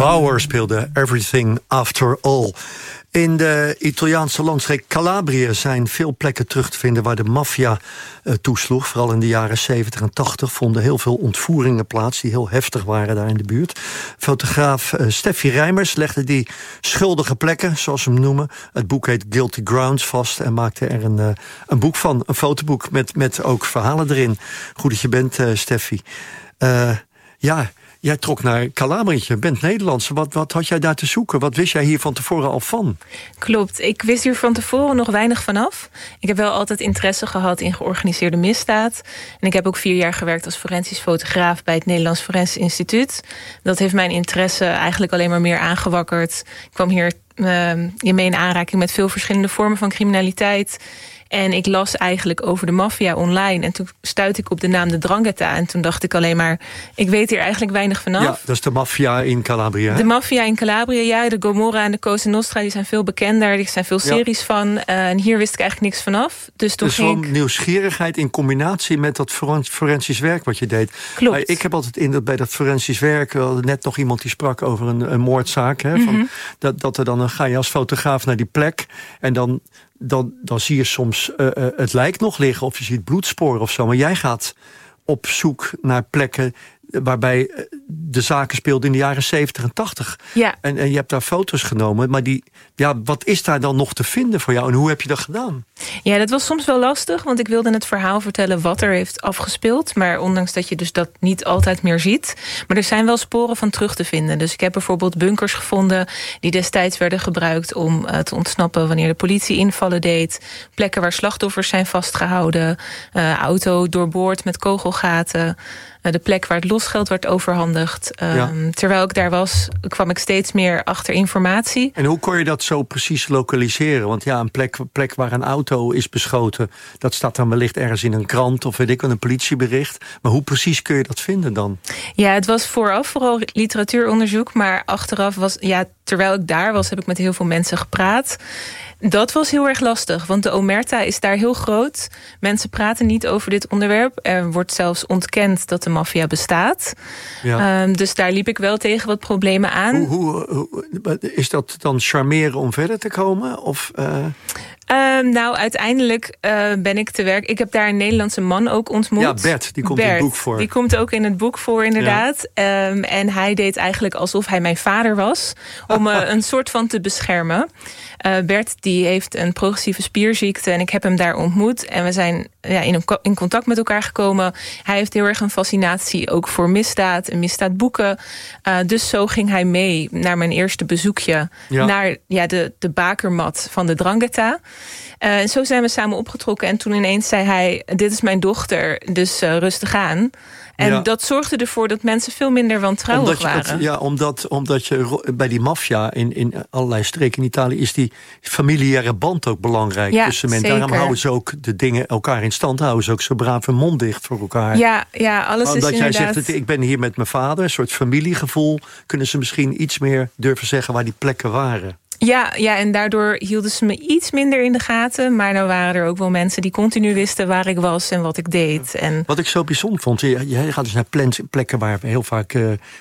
Bauer speelde Everything After All. In de Italiaanse landstreek Calabrië zijn veel plekken terug te vinden waar de maffia toesloeg. Vooral in de jaren 70 en 80 vonden heel veel ontvoeringen plaats die heel heftig waren daar in de buurt. Fotograaf Steffi Rijmers legde die schuldige plekken, zoals ze hem noemen. Het boek heet Guilty Grounds vast en maakte er een boek van. Een fotoboek met ook verhalen erin. Goed dat je bent, Steffi. Jij trok naar Calabrië, je bent Nederlandse. Wat had jij daar te zoeken? Wat wist jij hier van tevoren al van? Klopt, ik wist hier van tevoren nog weinig vanaf. Ik heb wel altijd interesse gehad in georganiseerde misdaad. En ik heb ook 4 jaar gewerkt als forensisch fotograaf bij het Nederlands Forensisch Instituut. Dat heeft mijn interesse eigenlijk alleen maar meer aangewakkerd. Ik kwam hier mee in aanraking met veel verschillende vormen van criminaliteit. En ik las eigenlijk over de maffia online. En toen stuitte ik op de naam de 'Ndrangheta. En toen dacht ik alleen maar, ik weet hier eigenlijk weinig vanaf. Ja, dat is de maffia in Calabrië. Hè? De maffia in Calabrië, ja. De Gomorra en de Cosa Nostra, die zijn veel bekender. Er zijn veel series van. En hier wist ik eigenlijk niks vanaf. Dus toen ging ik... nieuwsgierigheid in combinatie met dat forensisch werk wat je deed. Klopt. Maar ik heb altijd in dat bij dat forensisch werk... net nog iemand die sprak over een moordzaak. Hè, dat er dan ga je als fotograaf naar die plek... en dan zie je soms het lijk nog liggen... of je ziet bloedsporen of zo. Maar jij gaat op zoek naar plekken... waarbij de zaken speelden in de jaren 70 en 80. Ja. En je hebt daar foto's genomen. Maar wat is daar dan nog te vinden voor jou? En hoe heb je dat gedaan? Ja, dat was soms wel lastig. Want ik wilde het verhaal vertellen wat er heeft afgespeeld. Maar ondanks dat je dus dat niet altijd meer ziet. Maar er zijn wel sporen van terug te vinden. Dus ik heb bijvoorbeeld bunkers gevonden... die destijds werden gebruikt om te ontsnappen... wanneer de politie invallen deed. Plekken waar slachtoffers zijn vastgehouden. Auto doorboord met kogelgaten... De plek waar het losgeld werd overhandigd. Terwijl ik daar was, kwam ik steeds meer achter informatie. En hoe kon je dat zo precies lokaliseren? Want ja, een plek waar een auto is beschoten... dat staat dan wellicht ergens in een krant of weet ik wel, een politiebericht. Maar hoe precies kun je dat vinden dan? Ja, het was vooraf vooral literatuuronderzoek. Maar achteraf was, terwijl ik daar was, heb ik met heel veel mensen gepraat. Dat was heel erg lastig, want de omerta is daar heel groot. Mensen praten niet over dit onderwerp. Er wordt zelfs ontkend dat de maffia bestaat. Ja. Dus daar liep ik wel tegen wat problemen aan. Hoe is dat dan charmeren om verder te komen? Of, uiteindelijk ben ik te werk. Ik heb daar een Nederlandse man ook ontmoet. Ja, Bert, die komt in het boek voor. Die komt ook in het boek voor, inderdaad. Ja. En hij deed eigenlijk alsof hij mijn vader was. Om een soort van te beschermen. Bert die heeft een progressieve spierziekte en ik heb hem daar ontmoet. En we zijn in contact met elkaar gekomen. Hij heeft heel erg een fascinatie ook voor misdaad en misdaadboeken. Dus zo ging hij mee naar mijn eerste bezoekje. Ja. Naar de bakermat van de 'Ndrangheta. En zo zijn we samen opgetrokken. En toen ineens zei hij, dit is mijn dochter, dus rustig aan. En dat zorgde ervoor dat mensen veel minder wantrouwig waren. Omdat je bij die maffia in allerlei streken in Italië... is die familiaire band ook belangrijk tussen mensen. Daarom houden ze ook de dingen elkaar in stand. Houden ze ook zo braaf hun mond dicht voor elkaar. Ja, alles is inderdaad... Omdat jij zegt, ik ben hier met mijn vader, een soort familiegevoel... kunnen ze misschien iets meer durven zeggen waar die plekken waren. Ja, en daardoor hielden ze me iets minder in de gaten. Maar dan waren er ook wel mensen die continu wisten waar ik was en wat ik deed. En wat ik zo bijzonder vond, jij gaat dus naar plekken waar heel vaak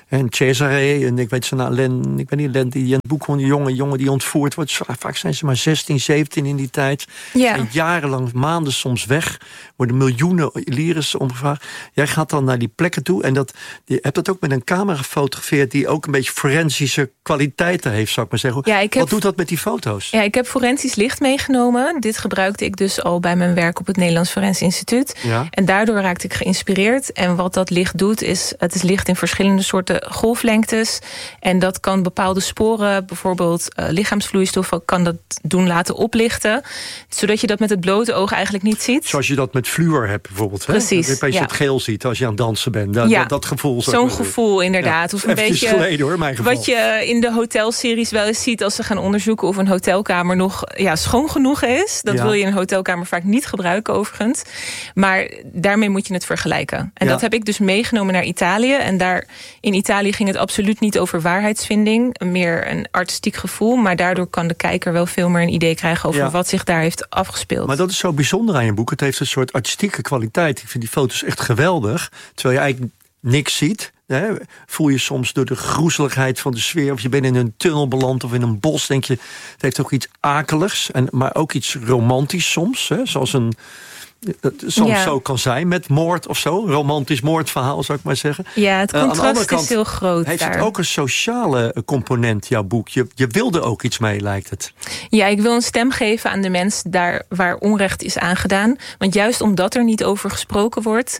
Cesare en ik weet zijn naam, ik weet niet, Len, die in het boek een jongen die ontvoerd wordt. Vaak zijn ze maar 16, 17 in die tijd. Ja. En jarenlang, maanden soms weg. Worden miljoenen lires omgevraagd. Jij gaat dan naar die plekken toe en je hebt dat ook met een camera gefotografeerd die ook een beetje forensische kwaliteiten heeft, zou ik maar zeggen. Ja, wat doet dat met die foto's? Ja, ik heb forensisch licht meegenomen. Dit gebruikte ik dus al bij mijn werk op het Nederlands Forensisch Instituut. Ja. En daardoor raakte ik geïnspireerd. En wat dat licht doet, het is licht in verschillende soorten golflengtes. En dat kan bepaalde sporen, bijvoorbeeld lichaamsvloeistoffen, kan dat doen laten oplichten. Zodat je dat met het blote oog eigenlijk niet ziet. Zoals je dat met fluor hebt bijvoorbeeld. Hè? Precies. Als je het geel ziet als je aan het dansen bent. Dat gevoel. Zo'n gevoel inderdaad. Ja. Of een beetje geleden, hoor, mijn geval. Wat je in de hotelseries wel eens ziet als ze gaan onderzoeken of een hotelkamer nog schoon genoeg is. Dat wil je in een hotelkamer vaak niet gebruiken overigens. Maar daarmee moet je het vergelijken. En dat heb ik dus meegenomen naar Italië. En daar in Italië ging het absoluut niet over waarheidsvinding. Meer een artistiek gevoel. Maar daardoor kan de kijker wel veel meer een idee krijgen over wat zich daar heeft afgespeeld. Maar dat is zo bijzonder aan je boek. Het heeft een soort artistieke kwaliteit. Ik vind die foto's echt geweldig. Terwijl je eigenlijk niks ziet. Hè? Voel je soms door de groezeligheid van de sfeer, of je bent in een tunnel beland of in een bos, denk je, het heeft ook iets akeligs, maar ook iets romantisch soms. Hè? Zoals soms zo kan zijn met moord of zo. Romantisch moordverhaal, zou ik maar zeggen. Ja, het contrast kant is heel groot. Heeft daar. het ook een sociale component, jouw boek? Je wilde ook iets mee, lijkt het. Ja, ik wil een stem geven aan de mensen daar waar onrecht is aangedaan. Want juist omdat er niet over gesproken wordt,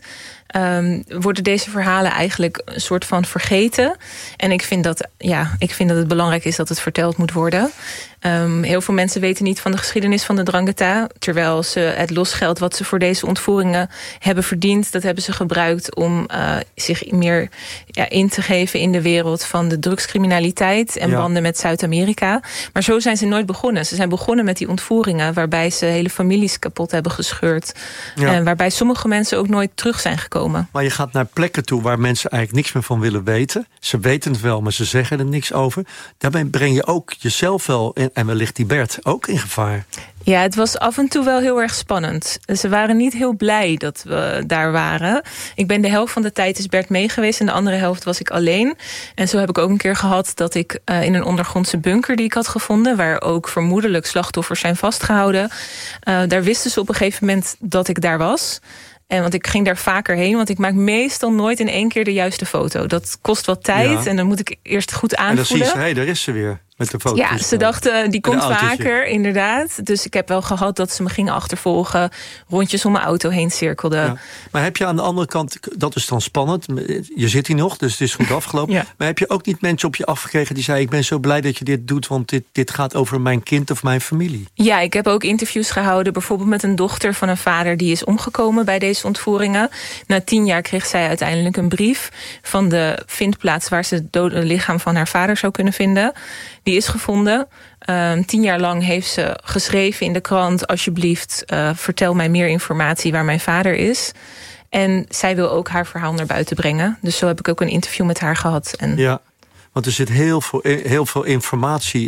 worden deze verhalen eigenlijk een soort van vergeten. En ik vind dat het belangrijk is dat het verteld moet worden. Heel veel mensen weten niet van de geschiedenis van de Drangheta, terwijl ze het losgeld wat ze voor deze ontvoeringen hebben verdiend, dat hebben ze gebruikt om zich meer in te geven in de wereld van de drugscriminaliteit en banden met Zuid-Amerika. Maar zo zijn ze nooit begonnen. Ze zijn begonnen met die ontvoeringen waarbij ze hele families kapot hebben gescheurd. En waarbij sommige mensen ook nooit terug zijn gekomen. Maar je gaat naar plekken toe waar mensen eigenlijk niks meer van willen weten. Ze weten het wel, maar ze zeggen er niks over. Daarbij breng je ook jezelf wel in, en wellicht die Bert ook in gevaar. Ja, het was af en toe wel heel erg spannend. Ze waren niet heel blij dat we daar waren. Ik ben de helft van de tijd is Bert mee geweest en de andere helft was ik alleen. En zo heb ik ook een keer gehad dat ik in een ondergrondse bunker die ik had gevonden, waar ook vermoedelijk slachtoffers zijn vastgehouden, daar wisten ze op een gegeven moment dat ik daar was. Want ik ging daar vaker heen, want ik maak meestal nooit in één keer de juiste foto. Dat kost wat tijd en dan moet ik eerst goed aanvoelen. En dan zie je, daar is ze weer met de foto. Ja, ze dachten, die komt vaker, inderdaad. Dus ik heb wel gehad dat ze me gingen achtervolgen, rondjes om mijn auto heen cirkelden. Ja. Maar heb je aan de andere kant, dat is dan spannend, je zit hier nog, dus het is goed afgelopen. Ja. Maar heb je ook niet mensen op je afgekregen die zeiden, ik ben zo blij dat je dit doet, want dit gaat over mijn kind of mijn familie? Ja, ik heb ook interviews gehouden, bijvoorbeeld met een dochter van een vader die is omgekomen bij deze ontvoeringen. Na 10 jaar kreeg zij uiteindelijk een brief van de vindplaats waar ze het dode lichaam van haar vader zou kunnen vinden. Die is gevonden. 10 jaar lang heeft ze geschreven in de krant, alsjeblieft, vertel mij meer informatie waar mijn vader is. En zij wil ook haar verhaal naar buiten brengen. Dus zo heb ik ook een interview met haar gehad. Ja, want er zit heel veel informatie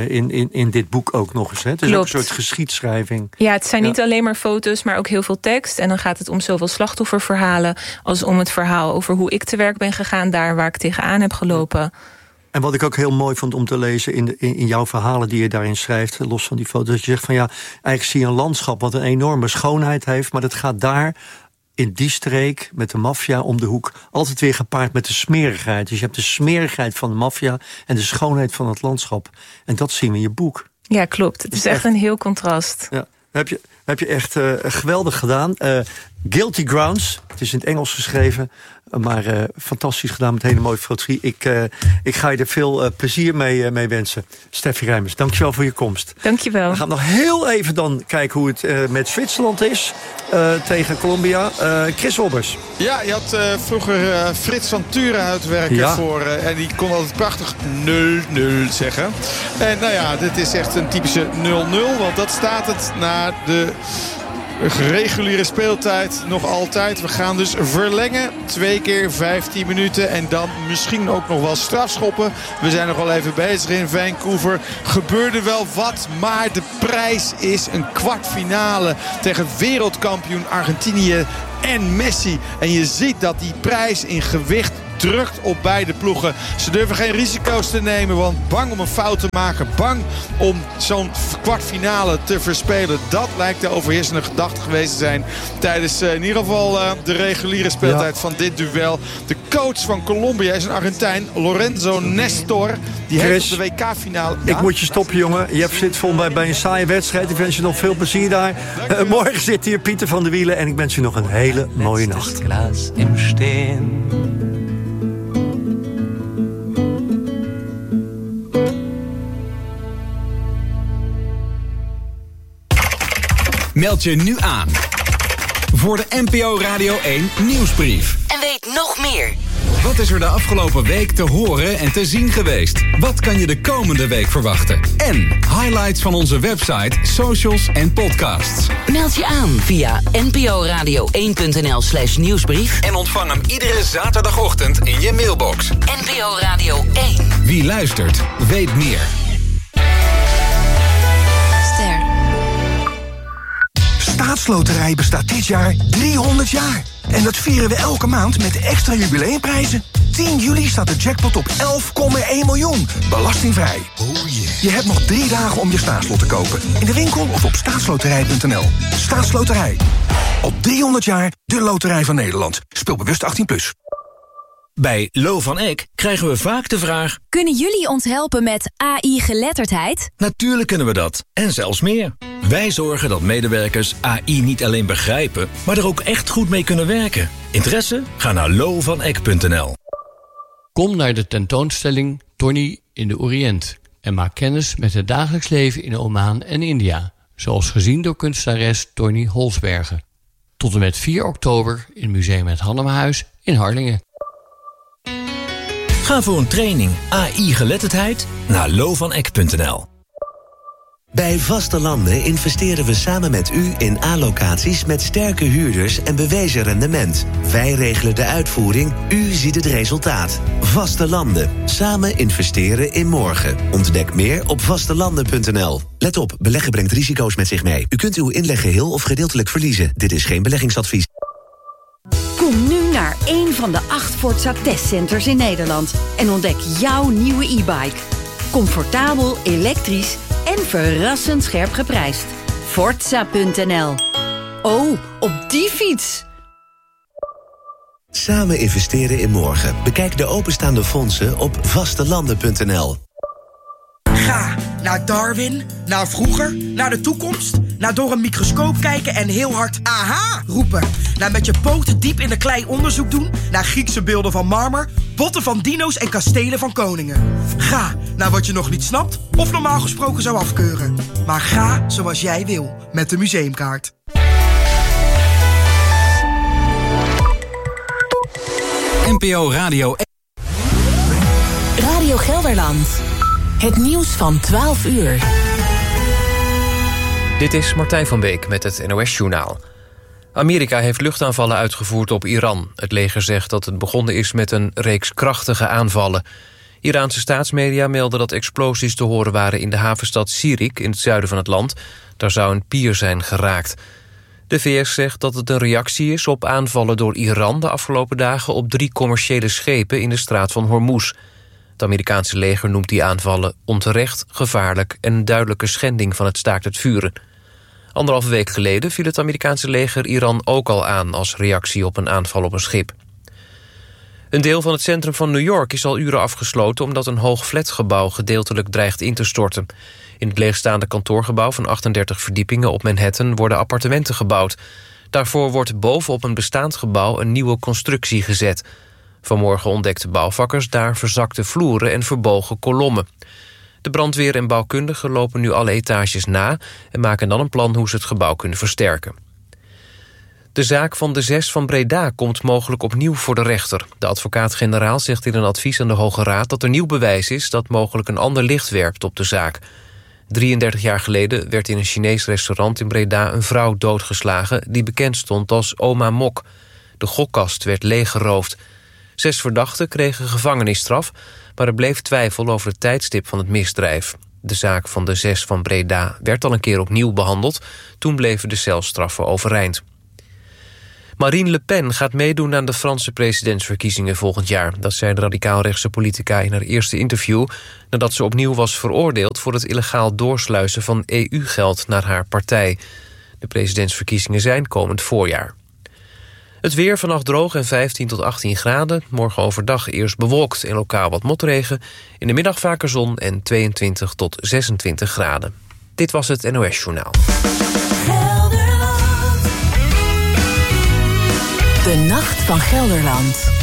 in dit boek ook nog eens. Hè? Het is ook een soort geschiedschrijving. Ja, het zijn niet alleen maar foto's, maar ook heel veel tekst. En dan gaat het om zowel slachtofferverhalen als om het verhaal over hoe ik te werk ben gegaan, daar waar ik tegenaan heb gelopen. Ja. En wat ik ook heel mooi vond om te lezen in jouw verhalen die je daarin schrijft, los van die foto's, dat je zegt van eigenlijk zie je een landschap wat een enorme schoonheid heeft, maar dat gaat daar in die streek met de maffia om de hoek altijd weer gepaard met de smerigheid. Dus je hebt de smerigheid van de maffia en de schoonheid van het landschap. En dat zien we in je boek. Ja, klopt. Het is echt een heel contrast. Ja. Heb je echt geweldig gedaan. Guilty Grounds, het is in het Engels geschreven, maar fantastisch gedaan met hele mooie fotografie. Ik ga je er veel plezier mee wensen. Steffi Rijmers, dankjewel voor je komst. Dankjewel. We gaan nog heel even dan kijken hoe het met Zwitserland is tegen Colombia. Chris Wobbers. Ja, je had vroeger Frits van Turen uitwerken voor. En die kon altijd prachtig 0-0 zeggen. En nou ja, dit is echt een typische 0-0. Want dat staat het na de reguliere speeltijd nog altijd. We gaan dus verlengen. 2 keer 15 minuten. En dan misschien ook nog wel strafschoppen. We zijn nog wel even bezig in Vancouver. Gebeurde wel wat. Maar de prijs is een kwartfinale tegen wereldkampioen Argentinië en Messi. En je ziet dat die prijs in gewicht drukt op beide ploegen. Ze durven geen risico's te nemen, want bang om een fout te maken, bang om zo'n kwartfinale te verspelen. Dat lijkt de overheersende gedachte geweest te zijn tijdens in ieder geval de reguliere speeltijd van dit duel. De coach van Colombia is een Argentijn, Lorenzo Nestor. Die heeft op de WK-finale... Ja? Ik moet je stoppen, jongen. Je zit vol bij een saaie wedstrijd. Ik wens je nog veel plezier daar. Morgen zit hier Pieter van der Wielen en ik wens je nog een hele mooie nacht. Glas im Stehen. Meld je nu aan voor de NPO Radio 1 nieuwsbrief. En weet nog meer. Wat is er de afgelopen week te horen en te zien geweest? Wat kan je de komende week verwachten? En highlights van onze website, socials en podcasts. Meld je aan via nporadio1.nl/nieuwsbrief. En ontvang hem iedere zaterdagochtend in je mailbox. NPO Radio 1. Wie luistert, weet meer. Staatsloterij bestaat dit jaar 300 jaar. En dat vieren we elke maand met extra jubileumprijzen. 10 juli staat de jackpot op 11,1 miljoen. Belastingvrij. Oh yeah. Je hebt nog 3 dagen om je staatslot te kopen. In de winkel of op staatsloterij.nl. Staatsloterij. Al 300 jaar de loterij van Nederland. Speel bewust 18+. Bij Lo van Eck krijgen we vaak de vraag: kunnen jullie ons helpen met AI-geletterdheid? Natuurlijk kunnen we dat. En zelfs meer. Wij zorgen dat medewerkers AI niet alleen begrijpen, maar er ook echt goed mee kunnen werken. Interesse? Ga naar lovaneck.nl. Kom naar de tentoonstelling Tony in de Oriënt en maak kennis met het dagelijks leven in Oman en India, zoals gezien door kunstenares Tony Holsbergen. Tot en met 4 oktober in Museum Het Hannemahuis in Harlingen. Ga voor een training AI-geletterdheid naar lovaneck.nl. Bij Vaste Landen investeren we samen met u in A-locaties met sterke huurders en bewezen rendement. Wij regelen de uitvoering, u ziet het resultaat. Vaste Landen. Samen investeren in morgen. Ontdek meer op vastelanden.nl. Let op, beleggen brengt risico's met zich mee. U kunt uw inleg geheel of gedeeltelijk verliezen. Dit is geen beleggingsadvies. Kom nu naar een van de 8 Forza testcenters in Nederland en ontdek jouw nieuwe e-bike. Comfortabel, elektrisch en verrassend scherp geprijsd. Forza.nl. Oh, op die fiets! Samen investeren in morgen. Bekijk de openstaande fondsen op vastelanden.nl. Ga naar Darwin, naar vroeger, naar de toekomst, naar door een microscoop kijken en heel hard aha roepen. Naar met je poten diep in de klei onderzoek doen, naar Griekse beelden van marmer, botten van dino's en kastelen van koningen. Ga naar wat je nog niet snapt of normaal gesproken zou afkeuren. Maar ga zoals jij wil, met de museumkaart. NPO Radio 1. Radio Gelderland. Het nieuws van 12 uur. Dit is Martijn van Beek met het NOS-journaal. Amerika heeft luchtaanvallen uitgevoerd op Iran. Het leger zegt dat het begonnen is met een reeks krachtige aanvallen. Iraanse staatsmedia melden dat explosies te horen waren in de havenstad Sirik in het zuiden van het land. Daar zou een pier zijn geraakt. De VS zegt dat het een reactie is op aanvallen door Iran de afgelopen dagen op 3 commerciële schepen in de straat van Hormuz. Het Amerikaanse leger noemt die aanvallen onterecht, gevaarlijk en een duidelijke schending van het staakt het vuren. 1,5 week geleden viel het Amerikaanse leger Iran ook al aan als reactie op een aanval op een schip. Een deel van het centrum van New York is al uren afgesloten omdat een hoog flatgebouw gedeeltelijk dreigt in te storten. In het leegstaande kantoorgebouw van 38 verdiepingen op Manhattan worden appartementen gebouwd. Daarvoor wordt bovenop een bestaand gebouw een nieuwe constructie gezet. Vanmorgen ontdekten bouwvakkers daar verzakte vloeren en verbogen kolommen. De brandweer en bouwkundigen lopen nu alle etages na en maken dan een plan hoe ze het gebouw kunnen versterken. De zaak van de 6 van Breda komt mogelijk opnieuw voor de rechter. De advocaat-generaal zegt in een advies aan de Hoge Raad dat er nieuw bewijs is dat mogelijk een ander licht werpt op de zaak. 33 jaar geleden werd in een Chinees restaurant in Breda een vrouw doodgeslagen die bekend stond als Oma Mok. De gokkast werd leeggeroofd. 6 verdachten kregen gevangenisstraf, maar er bleef twijfel over het tijdstip van het misdrijf. De zaak van de 6 van Breda werd al een keer opnieuw behandeld. Toen bleven de celstraffen overeind. Marine Le Pen gaat meedoen aan de Franse presidentsverkiezingen volgend jaar. Dat zei de radicaal-rechtse politica in haar eerste interview, nadat ze opnieuw was veroordeeld voor het illegaal doorsluizen van EU-geld naar haar partij. De presidentsverkiezingen zijn komend voorjaar. Het weer vannacht droog en 15 tot 18 graden. Morgen overdag eerst bewolkt en lokaal wat motregen. In de middag vaker zon en 22 tot 26 graden. Dit was het NOS-journaal. De Nacht van Gelderland.